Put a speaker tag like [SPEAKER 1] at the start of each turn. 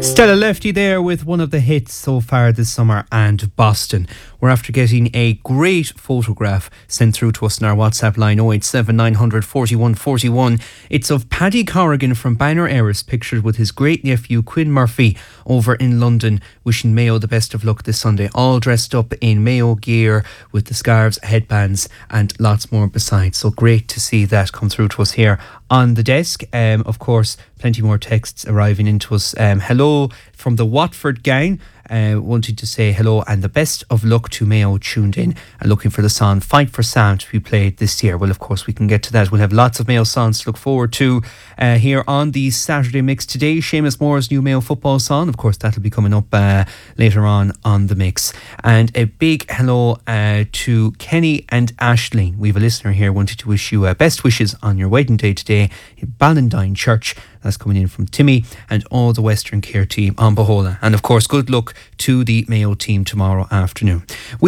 [SPEAKER 1] Stella Lefty there with one of the hits so far this summer, and Boston. We're after getting a great photograph sent through to us on our WhatsApp line 087 900 41 41. It's of Paddy Corrigan from Banner Erris, pictured with his great nephew Quinn Murphy over in London, wishing Mayo the best of luck this Sunday, all dressed up in Mayo gear with the scarves, headbands and lots more besides. So great to see that come through to us here on the desk. Of course, plenty more texts arriving into us. Hello from the Watford gang. Wanted to say hello and the best of luck to Mayo tuned in and looking for the song Fight for Sam to be played this year. Well, of course, we can get to that. We'll have lots of Mayo songs to look forward to here on the Saturday Mix today. Seamus Moore's new Mayo football song, of course, that'll be coming up later on the mix. And a big hello to Kenny and Aisling. We have a listener here wanted to wish you best wishes on your wedding day today in Ballandine Church. That's coming in from Timmy and all the Western Care team on Bohola. And of course, good luck to the Mayo team tomorrow afternoon.